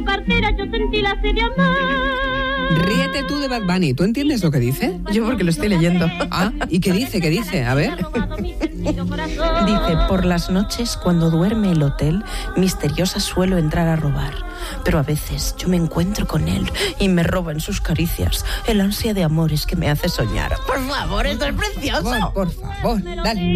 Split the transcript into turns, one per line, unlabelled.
cartera yo sentí la sed de amor.
Ríete tú de Bad Bunny. ¿Tú entiendes lo que dice?
Yo porque lo estoy leyendo.
Ah, ¿y qué dice? ¿Qué dice? A ver.
Dice, por las noches cuando duerme el hotel, misteriosa suelo entrar a robar. Pero a veces yo me encuentro con él y me roba en sus caricias el ansia de amores que me hace soñar. Por favor, esto es precioso.
Por favor, dale.